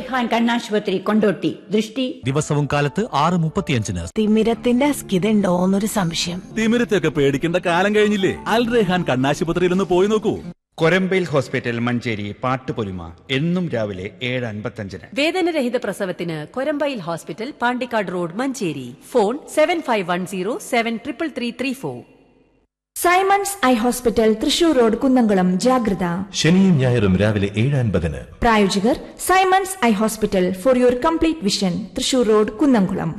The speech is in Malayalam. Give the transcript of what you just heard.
റൈഹാൻ കണ്ണാശുപത്രി കൊണ്ടോട്ടി. ദൃഷ്ടി ദിവസവും കാലത്ത് 6:35. തിമിരത്തിന്റെ അസ്കിതണ്ടോന്നൊരു സംശയം. തിമിരത്തെയൊക്കെ പേടിക്കേണ്ട കാലം കഴിഞ്ഞില്ലേ? അൽ റൈഹാൻ കണ്ണാശുപത്രിയിൽ ഒന്ന് പോയി നോക്കൂ. കൊരമ്പയിൽ ഹോസ്പിറ്റൽ മഞ്ചേരി പാട്ടുപൊലിമ എന്നും രാവിലെ 7:55. വേദനരഹിത പ്രസവത്തിന് Korambayil hospital, Pandikkad road, Manjeri. Phone 7510733334. Symons eye hospital, Thrissur road, Kunnamkulam. ജാഗ്രത. ശനിയും ഞായറും രാവിലെ 7:50. പ്രായോജകർ Symons eye hospital for your complete vision, Thrissur road, Kunnamkulam.